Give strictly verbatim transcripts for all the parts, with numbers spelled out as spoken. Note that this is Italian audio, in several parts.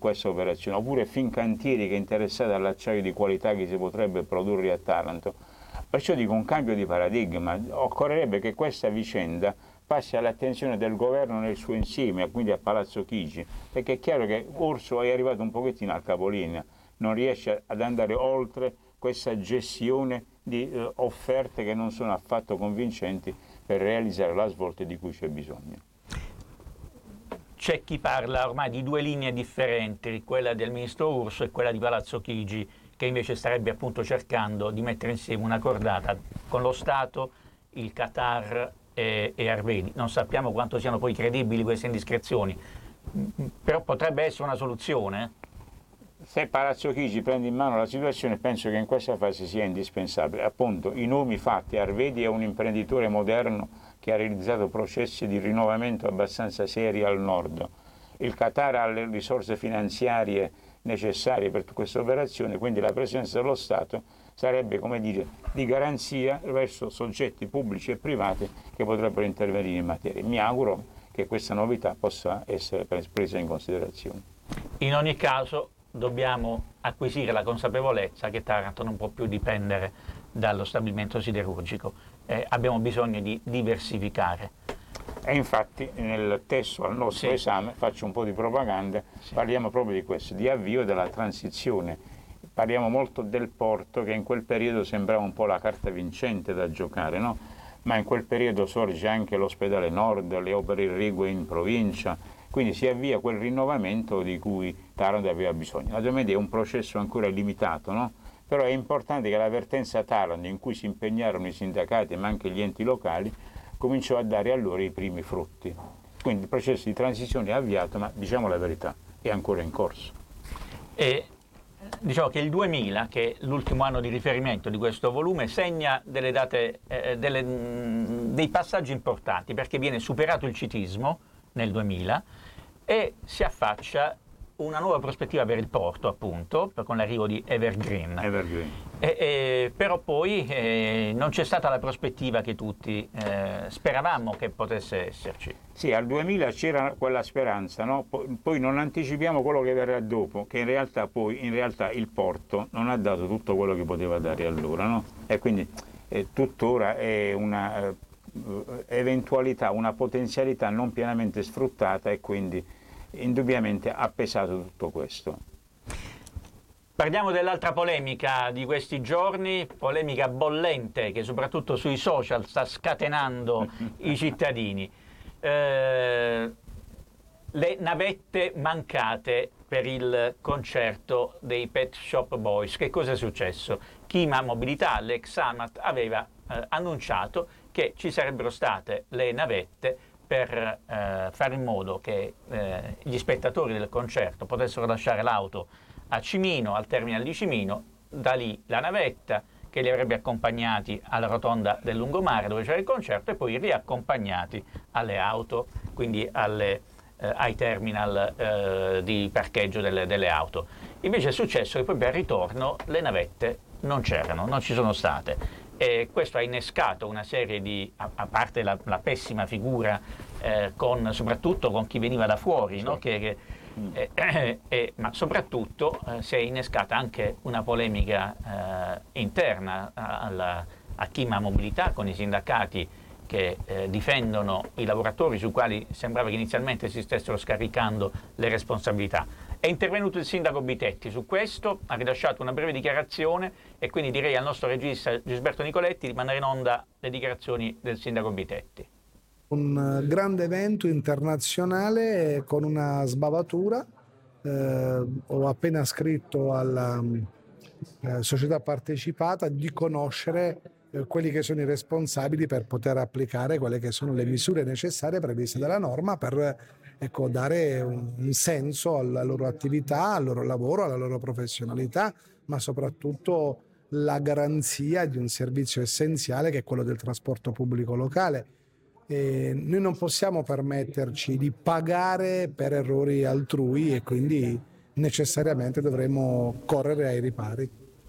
questa operazione, oppure Fincantieri che è interessato all'acciaio di qualità che si potrebbe produrre a Taranto. Perciò dico un cambio di paradigma, occorrerebbe che questa vicenda passi all'attenzione del governo nel suo insieme, quindi a Palazzo Chigi, perché è chiaro che Urso è arrivato un pochettino al capolinea, non riesce ad andare oltre questa gestione di eh, offerte che non sono affatto convincenti per realizzare la svolta di cui c'è bisogno. C'è chi parla ormai di due linee differenti, quella del ministro Urso e quella di Palazzo Chigi, che invece starebbe appunto cercando di mettere insieme una cordata con lo Stato, il Qatar e, e Arvedi. Non sappiamo quanto siano poi credibili queste indiscrezioni, però potrebbe essere una soluzione. Se Palazzo Chigi prende in mano la situazione, penso che in questa fase sia indispensabile. Appunto, i nomi fatti, Arvedi è un imprenditore moderno che ha realizzato processi di rinnovamento abbastanza seri al nord. Il Qatar ha le risorse finanziarie necessarie per questa operazione, quindi la presenza dello Stato sarebbe, come dire, di garanzia verso soggetti pubblici e privati che potrebbero intervenire in materia. Mi auguro che questa novità possa essere presa in considerazione. In ogni caso dobbiamo acquisire la consapevolezza che Taranto non può più dipendere dallo stabilimento siderurgico, eh, abbiamo bisogno di diversificare. E infatti nel testo al nostro sì. esame, faccio un po' di propaganda, sì. parliamo proprio di questo, di avvio della transizione. Parliamo molto del porto che in quel periodo sembrava un po' la carta vincente da giocare, no? Ma in quel periodo sorge anche l'ospedale Nord, le opere irrigue in provincia, quindi si avvia quel rinnovamento di cui Taranto aveva bisogno. Naturalmente è un processo ancora limitato, no? Però è importante che la vertenza Taranto, in cui si impegnarono i sindacati ma anche gli enti locali, cominciò a dare a loro i primi frutti. Quindi il processo di transizione è avviato, ma diciamo la verità, è ancora in corso. E diciamo che il duemila, che è l'ultimo anno di riferimento di questo volume, segna delle date, eh, delle, mh, dei passaggi importanti, perché viene superato il citismo nel duemila e si affaccia una nuova prospettiva per il porto, appunto, con l'arrivo di Evergreen. Evergreen. E, e, però poi eh, non c'è stata la prospettiva che tutti eh, speravamo che potesse esserci. Sì, al duemila c'era quella speranza, no? Poi, poi non anticipiamo quello che verrà dopo, che in realtà poi in realtà il porto non ha dato tutto quello che poteva dare allora, no? E quindi eh, tuttora è una eh, eventualità, una potenzialità non pienamente sfruttata e quindi indubbiamente ha pesato tutto questo. Parliamo dell'altra polemica di questi giorni, polemica bollente che soprattutto sui social sta scatenando i cittadini. Eh, le navette mancate per il concerto dei Pet Shop Boys. Che cosa è successo? Chima Mobilità, l'ex Amat, aveva eh, annunciato che ci sarebbero state le navette per eh, fare in modo che eh, gli spettatori del concerto potessero lasciare l'auto a Cimino, al terminal di Cimino, da lì la navetta che li avrebbe accompagnati alla rotonda del lungomare dove c'era il concerto e poi riaccompagnati alle auto, quindi alle, eh, ai terminal eh, di parcheggio delle, delle auto. Invece è successo che poi per il ritorno le navette non c'erano, non ci sono state. E questo ha innescato una serie di, a, a parte la, la pessima figura, eh, con, soprattutto con chi veniva da fuori, sì. no? che, che, eh, eh, eh, ma soprattutto eh, si è innescata anche una polemica eh, interna alla, a Chima Mobilità con i sindacati che eh, difendono i lavoratori sui quali sembrava che inizialmente si stessero scaricando le responsabilità. È intervenuto il sindaco Bitetti su questo, ha rilasciato una breve dichiarazione e quindi direi al nostro regista Gisberto Nicoletti di mandare in onda le dichiarazioni del sindaco Bitetti. Un grande evento internazionale con una sbavatura, eh, ho appena scritto alla eh, società partecipata di conoscere eh, quelli che sono i responsabili per poter applicare quelle che sono le misure necessarie previste dalla norma per ecco, dare un, un senso alla loro attività, al loro lavoro, alla loro professionalità, ma soprattutto la garanzia di un servizio essenziale che è quello del trasporto pubblico locale. E noi non possiamo permetterci di pagare per errori altrui e quindi necessariamente dovremo correre ai ripari.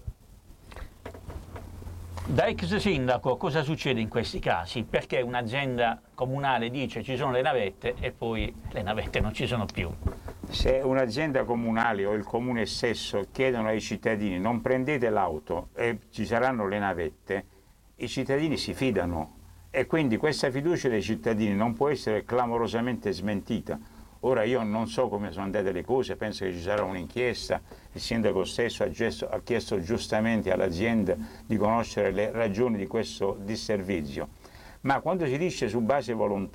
Da ex sindaco cosa succede in questi casi? Perché un'azienda comunale dice ci sono le navette e poi le navette non ci sono più? Se un'azienda comunale o il comune stesso chiedono ai cittadini non prendete l'auto e ci saranno le navette, i cittadini si fidano e quindi questa fiducia dei cittadini non può essere clamorosamente smentita. Ora io non so come sono andate le cose, penso che ci sarà un'inchiesta, il sindaco stesso ha, gesto, ha chiesto giustamente all'azienda di conoscere le ragioni di questo disservizio, ma quando si dice su base volontaria